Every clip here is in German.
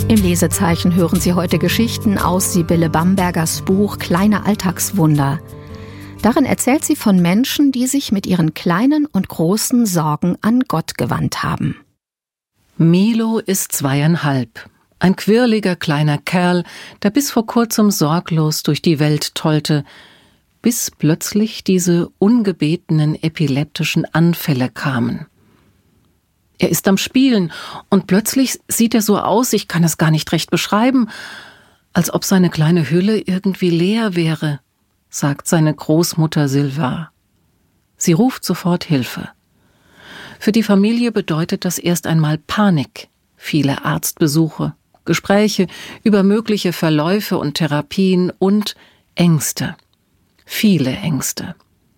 Im Lesezeichen hören Sie heute Geschichten aus Sibylle Bambergers Buch Kleine Alltagswunder. Darin erzählt sie von Menschen, die sich mit ihren kleinen und großen Sorgen an Gott gewandt haben. Milo ist 2,5. Ein quirliger kleiner Kerl, der bis vor kurzem sorglos durch die Welt tollte, bis plötzlich diese ungebetenen epileptischen Anfälle kamen. Er ist am Spielen und plötzlich sieht er so aus, ich kann es gar nicht recht beschreiben, als ob seine kleine Hülle irgendwie leer wäre, sagt seine Großmutter Silva. Sie ruft sofort Hilfe. Für die Familie bedeutet das erst einmal Panik, viele Arztbesuche, Gespräche über mögliche Verläufe und Therapien und Ängste, viele Ängste.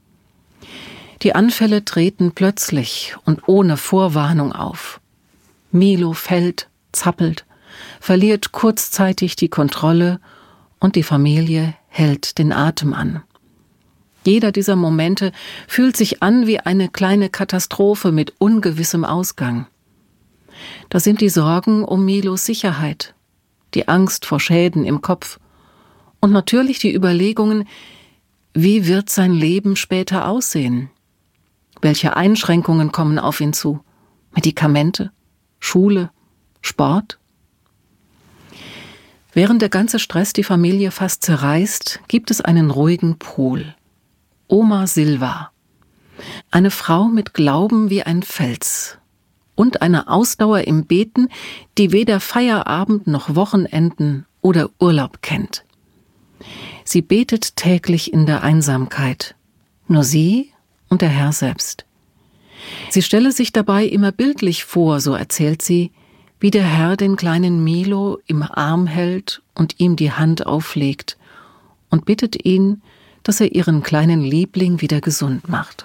Die Anfälle treten plötzlich und ohne Vorwarnung auf. Milo fällt, zappelt, verliert kurzzeitig die Kontrolle und die Familie hält den Atem an. Jeder dieser Momente fühlt sich an wie eine kleine Katastrophe mit ungewissem Ausgang. Da sind die Sorgen um Milos Sicherheit, die Angst vor Schäden im Kopf und natürlich die Überlegungen, wie wird sein Leben später aussehen? Welche Einschränkungen kommen auf ihn zu? Medikamente? Schule? Sport? Während der ganze Stress die Familie fast zerreißt, gibt es einen ruhigen Pol. Oma Silva. Eine Frau mit Glauben wie ein Fels. Und eine Ausdauer im Beten, die weder Feierabend noch Wochenenden oder Urlaub kennt. Sie betet täglich in der Einsamkeit. Nur sie und der Herr selbst. Sie stelle sich dabei immer bildlich vor, so erzählt sie, wie der Herr den kleinen Milo im Arm hält und ihm die Hand auflegt und bittet ihn, dass er ihren kleinen Liebling wieder gesund macht.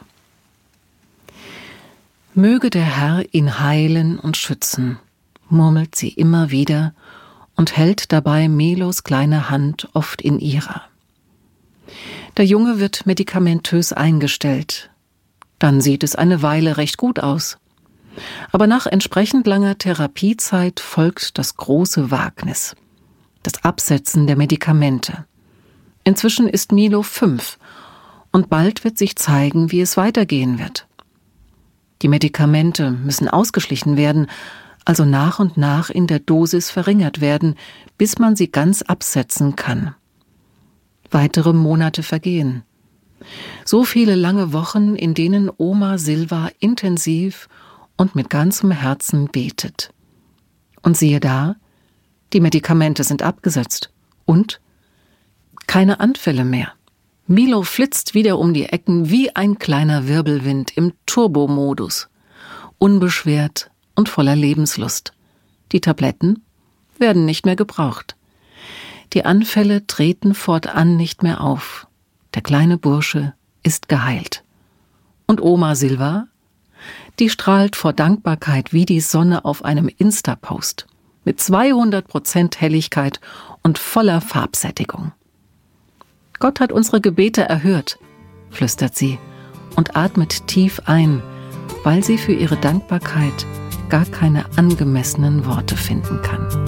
Möge der Herr ihn heilen und schützen, murmelt sie immer wieder und hält dabei Milos kleine Hand oft in ihrer. Der Junge wird medikamentös eingestellt. Dann sieht es eine Weile recht gut aus. Aber nach entsprechend langer Therapiezeit folgt das große Wagnis. Das Absetzen der Medikamente. Inzwischen ist Milo 5 und bald wird sich zeigen, wie es weitergehen wird. Die Medikamente müssen ausgeschlichen werden, also nach und nach in der Dosis verringert werden, bis man sie ganz absetzen kann. Weitere Monate vergehen. So viele lange Wochen, in denen Oma Silva intensiv und mit ganzem Herzen betet. Und siehe da, die Medikamente sind abgesetzt und keine Anfälle mehr. Milo flitzt wieder um die Ecken wie ein kleiner Wirbelwind im Turbomodus, unbeschwert und voller Lebenslust. Die Tabletten werden nicht mehr gebraucht. Die Anfälle treten fortan nicht mehr auf. Der kleine Bursche ist geheilt. Und Oma Silva? Die strahlt vor Dankbarkeit wie die Sonne auf einem Insta-Post. Mit 200% Helligkeit und voller Farbsättigung. Gott hat unsere Gebete erhört, flüstert sie und atmet tief ein, weil sie für ihre Dankbarkeit gar keine angemessenen Worte finden kann.